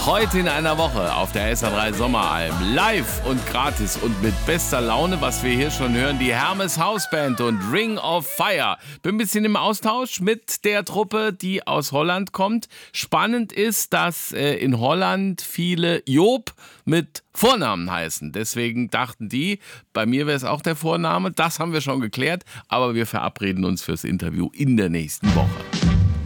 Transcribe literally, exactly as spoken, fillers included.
Heute in einer Woche auf der S A drei Sommeralm. Live und gratis und mit bester Laune, was wir hier schon hören, die Hermes Hausband und Ring of Fire. Bin ein bisschen im Austausch mit der Truppe, die aus Holland kommt. Spannend ist, dass äh, in Holland viele Joop mit Vornamen heißen. Deswegen dachten die, bei mir wäre es auch der Vorname. Das haben wir schon geklärt, aber wir verabreden uns fürs Interview in der nächsten Woche.